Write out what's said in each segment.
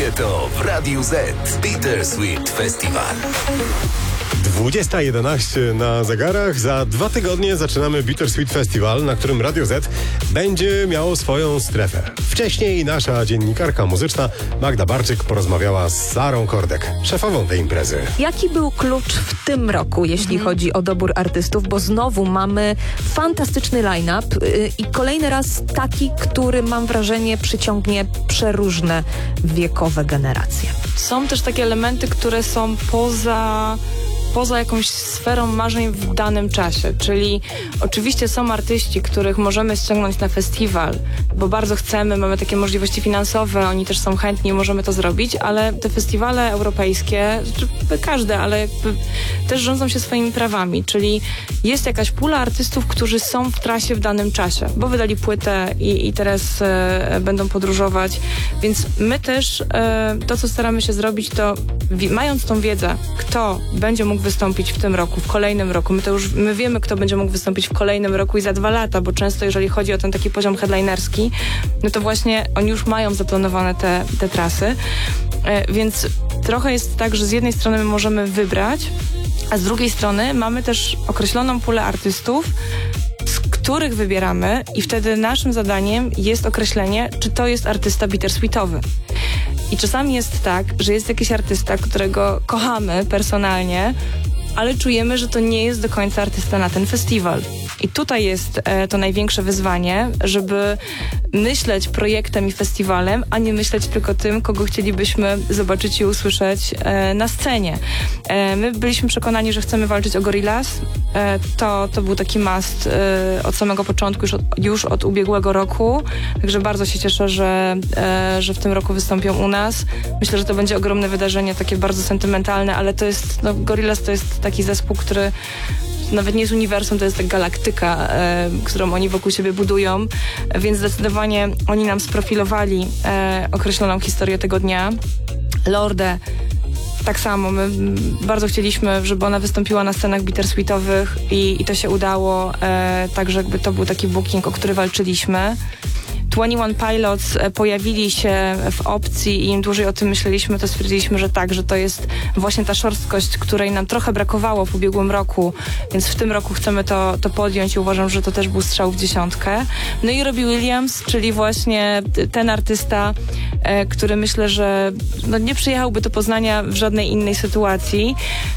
Czujcie to w Radiu Z. Bittersweet Festival. 20:11 na zegarach. Za 2 tygodnie zaczynamy Bittersweet Festival, na którym Radio Z będzie miało swoją strefę. Wcześniej nasza dziennikarka muzyczna Magda Barczyk porozmawiała z Sarą Kordek, szefową tej imprezy. Jaki był klucz w tym roku, jeśli chodzi o dobór artystów? Bo znowu mamy fantastyczny line-up i kolejny raz taki, który mam wrażenie przyciągnie przeróżne wiekowe generacje. Są też takie elementy, które są poza jakąś sferą marzeń w danym czasie, czyli oczywiście są artyści, których możemy ściągnąć na festiwal, bo bardzo chcemy, mamy takie możliwości finansowe, oni też są chętni, możemy to zrobić, ale te festiwale europejskie, każde, ale jakby też rządzą się swoimi prawami, czyli jest jakaś pula artystów, którzy są w trasie w danym czasie, bo wydali płytę i teraz będą podróżować, więc my też to, co staramy się zrobić, to mając tą wiedzę, kto będzie mógł wystąpić w tym roku, w kolejnym roku. My wiemy, kto będzie mógł wystąpić w kolejnym roku i za 2 lata, bo często jeżeli chodzi o ten taki poziom headlinerski, no to właśnie oni już mają zaplanowane te trasy. Więc trochę jest tak, że z jednej strony my możemy wybrać, a z drugiej strony mamy też określoną pulę artystów, z których wybieramy i wtedy naszym zadaniem jest określenie, czy to jest artysta bittersweetowy. I czasami jest tak, że jest jakiś artysta, którego kochamy personalnie, ale czujemy, że to nie jest do końca artysta na ten festiwal. I tutaj jest to największe wyzwanie, żeby myśleć projektem i festiwalem, a nie myśleć tylko tym, kogo chcielibyśmy zobaczyć i usłyszeć na scenie. My byliśmy przekonani, że chcemy walczyć o Gorillaz. To był taki must od samego początku, już od ubiegłego roku. Także bardzo się cieszę, że w tym roku wystąpią u nas. Myślę, że to będzie ogromne wydarzenie, takie bardzo sentymentalne, ale to jest, Gorillaz to jest taki zespół, który nawet nie jest uniwersum, to jest tak galaktyka, którą oni wokół siebie budują, więc zdecydowanie oni nam sprofilowali określoną historię tego dnia. Lorde tak samo, my bardzo chcieliśmy, żeby ona wystąpiła na scenach bittersweetowych i to się udało, także jakby to był taki booking, o który walczyliśmy. 21 Pilots pojawili się w opcji i im dłużej o tym myśleliśmy, to stwierdziliśmy, że tak, że to jest właśnie ta szorstkość, której nam trochę brakowało w ubiegłym roku, więc w tym roku chcemy to podjąć i uważam, że to też był strzał w dziesiątkę. No i Robbie Williams, czyli właśnie ten artysta, który myślę, że nie przyjechałby do Poznania w żadnej innej sytuacji.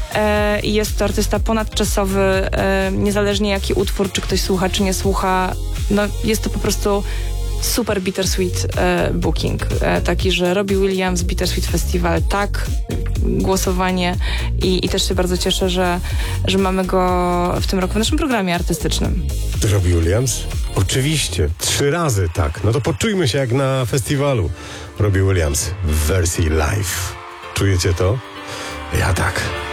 Jest to artysta ponadczasowy, niezależnie jaki utwór, czy ktoś słucha, czy nie słucha, jest to po prostu super bittersweet booking. Taki, że Robbie Williams, Bittersweet Festival, tak, głosowanie i też się bardzo cieszę, że mamy go w tym roku w naszym programie artystycznym. Robbie Williams? Oczywiście, 3 razy tak. No to poczujmy się jak na festiwalu. Robbie Williams w wersji live. Czujecie to? Ja tak.